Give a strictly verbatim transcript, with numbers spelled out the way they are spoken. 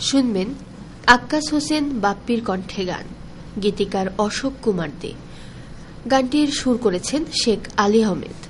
শুনবেন আক্কাস হোসেন বাপ্পির কণ্ঠে গান, গীতিকার অশোক কুমার দে। গানটির সুর করেছেন শেখ আলী আহমেদ।